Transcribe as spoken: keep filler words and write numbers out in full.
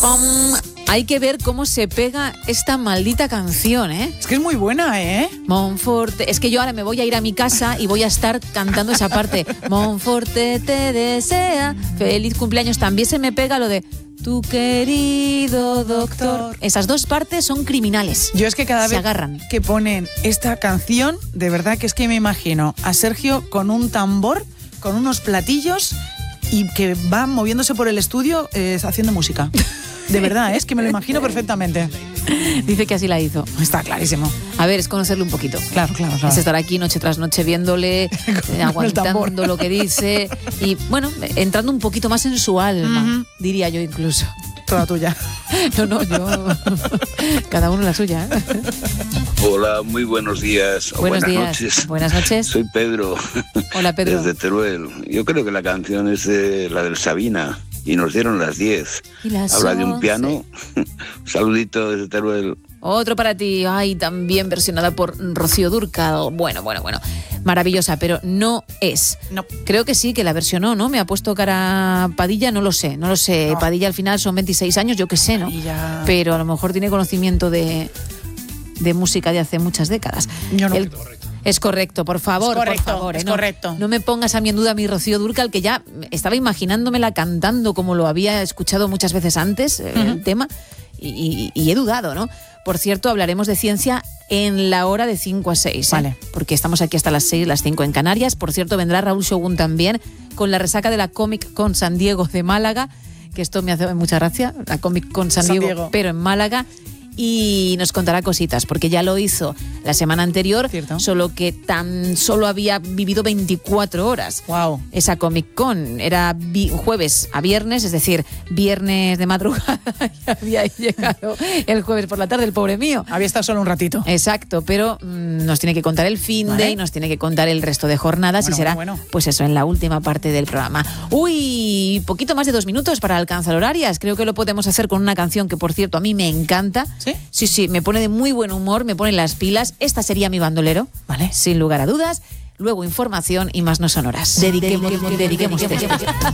Um, hay que ver cómo se pega esta maldita canción, ¿eh? Es que es muy buena, ¿eh? Monforte. Es que yo ahora me voy a ir a mi casa y voy a estar cantando esa parte. Monforte te desea feliz cumpleaños. También se me pega lo de tu querido doctor. Esas dos partes son criminales. Yo es que cada se vez agarran. que ponen esta canción, de verdad que es que me imagino a Sergio con un tambor, con unos platillos y que va moviéndose por el estudio eh, haciendo música. De verdad, es que me lo imagino perfectamente. Dice que así la hizo. Está clarísimo. A ver, es conocerle un poquito. Claro, claro, claro. Es estar aquí noche tras noche viéndole, eh, aguantando lo que dice y, bueno, entrando un poquito más en su alma, uh-huh. diría yo incluso. Toda tuya. No, no, yo... Cada uno la suya. ¿eh? Hola, muy buenos días. O buenos buenas días. noches. Buenas noches. Soy Pedro. Hola, Pedro. Desde Teruel. Yo creo que la canción es de la del Sabina. Y nos dieron las diez. Habla de un piano. Un saludito desde Teruel. Otro para ti. Ay, también versionada por Rocío Dúrcal. Bueno, bueno, bueno. Maravillosa, pero no es. No. Creo que sí, que la versionó, ¿no? Me ha puesto cara Padilla, no lo sé, no lo sé. No. Padilla al final son veintiséis años, yo qué sé, ¿no? Padilla. Pero a lo mejor tiene conocimiento de, de música de hace muchas décadas. Yo no. El, Es correcto, por favor, es correcto, por favor. Es ¿eh? No, correcto. No me pongas a mí en duda a mi Rocío Dúrcal, que ya estaba imaginándomela cantando como lo había escuchado muchas veces antes, uh-huh. el tema, y, y, y he dudado, ¿no? Por cierto, hablaremos de ciencia en la hora de cinco a seis, ¿eh? Vale. Porque estamos aquí hasta las seis, las cinco en Canarias. Por cierto, vendrá Raúl Shogun también con la resaca de la Comic Con San Diego de Málaga, que esto me hace mucha gracia, la Comic Con San, San Diego, Diego, pero en Málaga. Y nos contará cositas, porque ya lo hizo la semana anterior, ¿cierto? Solo que tan solo había vivido veinticuatro horas. Wow. Esa Comic Con era vi- jueves a viernes, es decir, viernes de madrugada, y había llegado el jueves por la tarde, el pobre mío. Había estado solo un ratito. Exacto, pero mmm, nos tiene que contar el fin vale. de y nos tiene que contar el resto de jornadas bueno, y será, bueno, bueno. pues eso, en la última parte del programa. Uy, poquito más de dos minutos para alcanzar horarias. Creo que lo podemos hacer con una canción que, por cierto, a mí me encanta. ¿Sí? Sí, sí, me pone de muy buen humor, me pone las pilas. Esta sería mi bandolero, vale, sin lugar a dudas. Luego información y más no sonoras. Dediquemos, dediquemos, dediquemos.